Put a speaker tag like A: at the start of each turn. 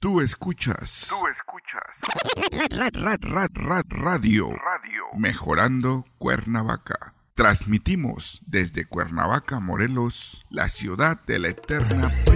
A: Tú escuchas. Radio. Mejorando Cuernavaca. Transmitimos desde Cuernavaca, Morelos, la ciudad de la eterna